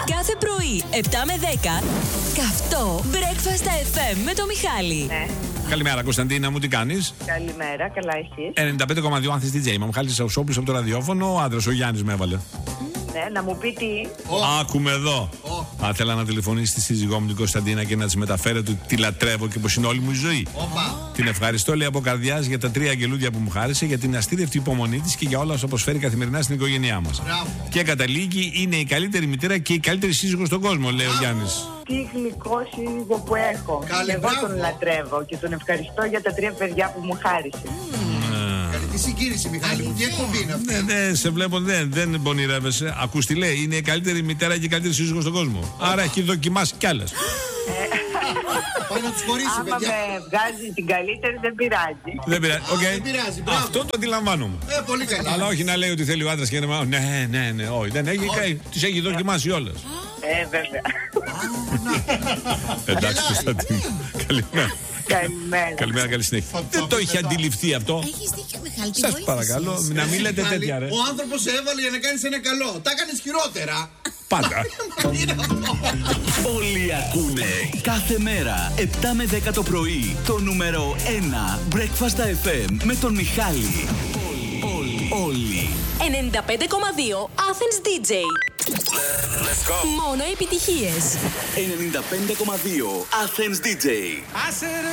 Κάθε πρωί, 7 με 10, καυτό Breakfast FM με το Μιχάλη. Ναι. Καλημέρα, Κωνσταντίνα μου, τι κάνεις? Καλημέρα, καλά εσείς? 95,2 αν θες DJ. Μα Μιχάλης Σαουσόπουλος από το ραδιόφωνο, ο άντρας, ο Γιάννης με έβαλε. Ναι, να μου πει τι. Άκουμε εδώ. Ήθελα να τηλεφωνήσει στη σύζυγό μου την Κωνσταντίνα και να της μεταφέρω ότι τη λατρεύω και πως είναι όλη μου η ζωή. Την ευχαριστώ, λέει, από καρδιάς για τα 3 αγγελούδια που μου χάρισε, για την αστήρευτη υπομονή της και για όλα όσα προσφέρει καθημερινά στην οικογένειά μας. Και καταλήγει, είναι η καλύτερη μητέρα και η καλύτερη σύζυγος στον κόσμο, λέει ο Γιάννης. Τι γλυκό σύζυγο που έχω. Εγώ τον λατρεύω και τον ευχαριστώ για τα 3 παιδιά που μου χάρισε. Τι συγκίνηση, Μιχάλη μου, τι εκπομπή είναι αυτή? Ναι, σε βλέπω, δεν πονηρεύεσαι. Ακούς τι λέει, είναι η καλύτερη μητέρα και η καλύτερη σύζυγος στον κόσμο. Άρα έχει δοκιμάσει κι άλλες. Πάει να τους χωρίσει, Άμα παιδιά. με βγάζει την καλύτερη, δεν πειράζει. Δεν πειράζει. Δεν πειράζει, μπράβο. Αυτό το αντιλαμβάνομαι. Πολύ καλά. Αλλά όχι να λέει ότι θέλει ο άντρας και να. Ναι, όχι. Δεν έχει. Τις έχει δοκιμάσει όλες. Βέβαια. Εντάξει, Κωνσταντίνα. Καλημέρα. Καλημέρα. Καλημέρα, καλή συνέχεια. Δεν το είχε αντιληφθεί αυτό. Έχεις δίκιο, Μιχάλη. Σας παρακαλώ, να μην λέτε Μιχάλη, τέτοια, ρε. Ο άνθρωπος σε έβαλε για να κάνεις ένα καλό. Τα έκανες χειρότερα. Πάντα. Είναι αυτό. Όλοι ακούνε κάθε μέρα 7 με 10 το πρωί το νούμερο 1 Breakfast FM με τον Μιχάλη. Όλοι. 95,2 Athens DJ. Μόνο επιτυχίες. 95,2 Athens DJ.